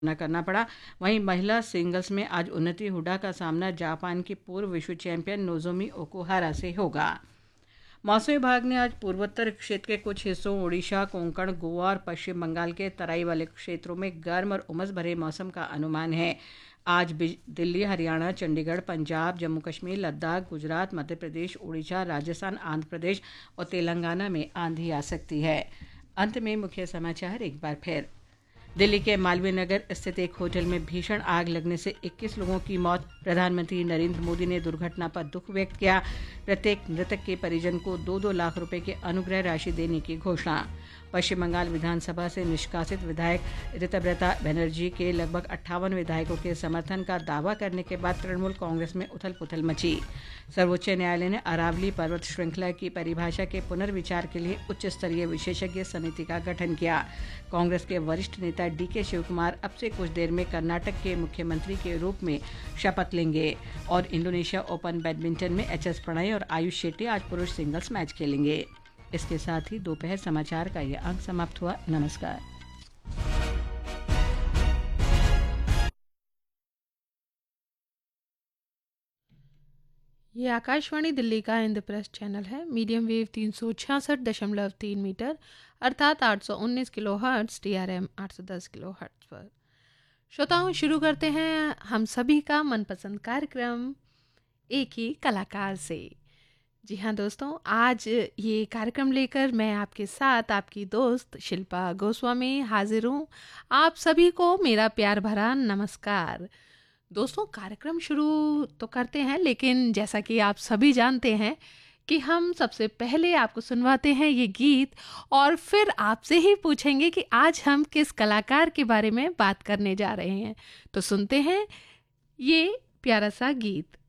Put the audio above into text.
सामना करना पड़ा। वहीं महिला सिंगल्स में आज उन्नति हुडा का सामना जापान की पूर्व विश्व चैंपियन नोजोमी ओकुहारा से होगा। मौसम विभाग ने आज पूर्वोत्तर क्षेत्र के कुछ हिस्सों, उड़ीसा, कोंकण, गोवा और पश्चिम बंगाल के तराई वाले क्षेत्रों में गर्म और उमस भरे मौसम का अनुमान है। आज दिल्ली, हरियाणा, चंडीगढ़, पंजाब, जम्मू कश्मीर, लद्दाख, गुजरात, मध्य प्रदेश, उड़ीसा, राजस्थान, आंध्र प्रदेश और तेलंगाना में आंधी आ सकती है। अंत में मुख्य समाचार एक बार फिर। दिल्ली के मालवीय नगर स्थित एक होटल में भीषण आग लगने से 21 लोगों की मौत। प्रधानमंत्री नरेंद्र मोदी ने दुर्घटना पर दुख व्यक्त किया। प्रत्येक मृतक के परिजन को 2-2 लाख रुपए की अनुग्रह राशि देने की घोषणा। पश्चिम बंगाल विधानसभा से निष्कासित विधायक ऋतव्रता बनर्जी के लगभग 58 विधायकों के समर्थन का दावा करने के बाद तृणमूल कांग्रेस में उथल पुथल मची। सर्वोच्च न्यायालय ने अरावली पर्वत श्रृंखला की परिभाषा के पुनर्विचार के लिए उच्च स्तरीय विशेषज्ञ समिति का गठन किया। कांग्रेस के वरिष्ठ नेता डीके शिवकुमार अब से कुछ देर में कर्नाटक के मुख्यमंत्री के रूप में शपथ लेंगे। और इंडोनेशिया ओपन बैडमिंटन में एचएस प्रणय और आयुष शेट्टी आज पुरुष सिंगल्स मैच खेलेंगे। इसके साथ ही दोपहर समाचार का यह अंक समाप्त हुआ। नमस्कार। ये आकाशवाणी दिल्ली का इंद्रप्रस्थ चैनल है। मीडियम वेव 366.3 मीटर अर्थात 819 kilo hertz, DRM 810 kilo hertz पर। श्रोताओं, शुरू करते हैं हम सभी का मनपसंद कार्यक्रम एक ही कलाकार से। जी हाँ दोस्तों, आज ये कार्यक्रम लेकर मैं आपके साथ आपकी दोस्त शिल्पा गोस्वामी हाजिर हूँ। आप सभी को मेरा प्यार भरा नमस्कार। दोस्तों, कार्यक्रम शुरू तो करते हैं, लेकिन जैसा कि आप सभी जानते हैं कि हम सबसे पहले आपको सुनवाते हैं ये गीत और फिर आपसे ही पूछेंगे कि आज हम किस कलाकार के बारे में बात करने जा रहे हैं। तो सुनते हैं ये प्यारा सा गीत।